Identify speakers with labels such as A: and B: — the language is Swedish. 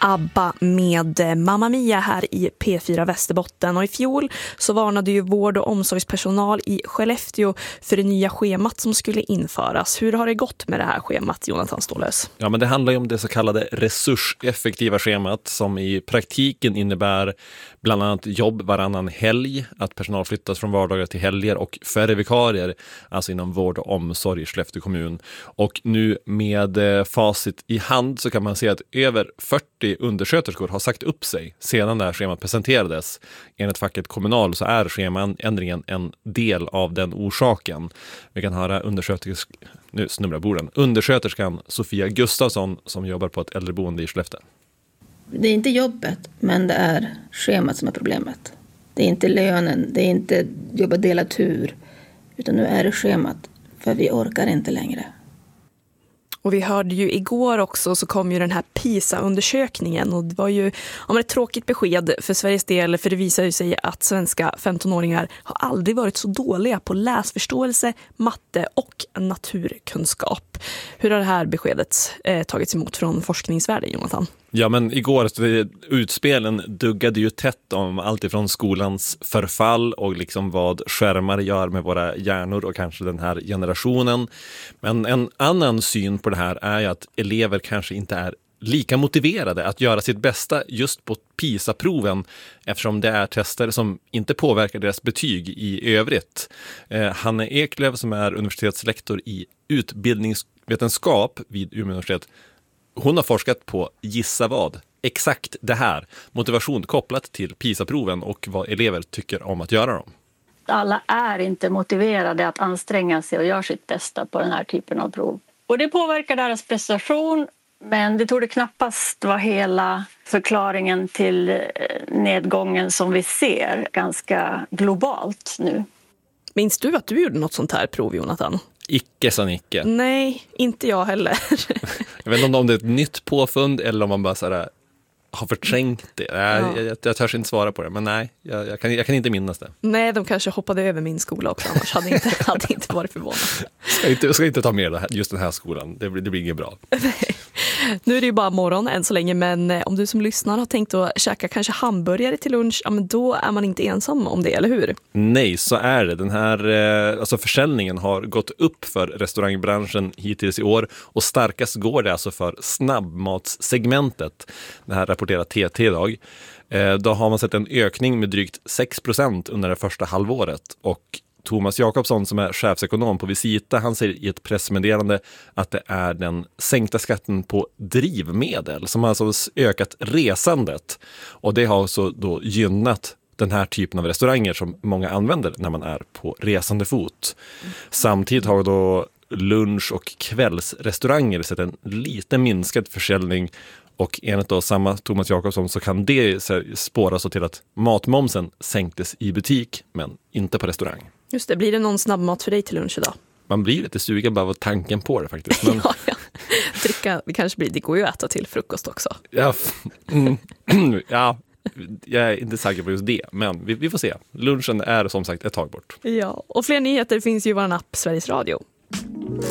A: ABBA med Mamma Mia här i P4 Västerbotten. Och i fjol så varnade ju vård- och omsorgspersonal i Skellefteå för det nya schemat som skulle införas. Hur har det gått med det här schemat, Jonathan Stålös?
B: Ja, men det handlar ju om det så kallade resurseffektiva schemat som i praktiken innebär bland annat jobb varannan helg, att personal flyttas från vardagar till helger och färre vikarier, alltså inom vård och omsorg i Skellefteå kommun. Och nu med facit i hand så kan man se att över 40 undersköterskor har sagt upp sig sedan det här schemat presenterades. Enligt facket Kommunal så schemändringen en del av den orsaken. Vi kan höra undersköterskan Sofia Gustafsson som jobbar på ett äldreboende i Skellefteå.
C: Det är inte jobbet, men det är schemat som är problemet. Det är inte lönen, det är inte jobba delad tur, utan nu är det schemat, för vi orkar inte längre.
A: Och vi hörde ju igår också så kom ju den här PISA-undersökningen och det var ju ett tråkigt besked för Sveriges del, för det visar ju sig att svenska 15-åringar har aldrig varit så dåliga på läsförståelse, matte och naturkunskap. Hur har det här beskedet tagits emot från forskningsvärlden, Jonathan?
B: Ja, men igår utspelen duggade ju tätt om allt ifrån skolans förfall och liksom vad skärmar gör med våra hjärnor och kanske den här generationen. Men en annan syn på det här är ju att elever kanske inte är lika motiverade att göra sitt bästa just på PISA-proven eftersom det är tester som inte påverkar deras betyg i övrigt. Hanne Eklöf som är universitetslektor i utbildningsvetenskap vid Umeå universitet, hon har forskat på gissa vad? Exakt det här. Motivation kopplat till PISA-proven och vad elever tycker om att göra dem.
D: Alla är inte motiverade att anstränga sig och göra sitt bästa på den här typen av prov. Och det påverkar deras prestation, men det torde knappast vara hela förklaringen till nedgången som vi ser ganska globalt nu.
A: Minns du att du gjorde något sånt här prov, Jonathan?
B: Icke sa Nicke.
A: Nej, inte jag heller.
B: Jag vet inte om det är ett nytt påfund eller om man bara så här, har förträngt det. Jag törs inte svara på det, men nej, jag kan inte minnas det.
A: Nej, de kanske hoppade över min skola också, annars hade inte varit förvånad.
B: Ska inte ta med just den här skolan, det blir inget bra.
A: Nu är det ju bara morgon än så länge, men om du som lyssnar har tänkt att käka kanske hamburgare till lunch, ja, men då är man inte ensam om det, eller hur?
B: Nej, så är det. Den här försäljningen har gått upp för restaurangbranschen hittills i år och starkast går det alltså för snabbmatssegmentet. Det här rapporterar TT idag. Då har man sett en ökning med drygt 6% under det första halvåret och Thomas Jakobsson som är chefsekonom på Visita, han säger i ett pressmeddelande att det är den sänkta skatten på drivmedel som har alltså ökat resandet och det har också då gynnat den här typen av restauranger som många använder när man är på resande fot. Samtidigt har då lunch- och kvällsrestauranger sett en lite minskad försäljning och enligt då samma Thomas Jakobsson så kan det spåras så till att matmomsen sänktes i butik men inte på restaurang.
A: Just det, blir det någon snabbmat för dig till lunch idag?
B: Man blir lite sugen bara av tanken på det faktiskt. Men...
A: Dricka, det går ju att äta till frukost också.
B: Ja, jag är inte säker på just det, men vi får se. Lunchen är som sagt ett tag bort.
A: Ja, och fler nyheter finns ju i vår app Sveriges Radio.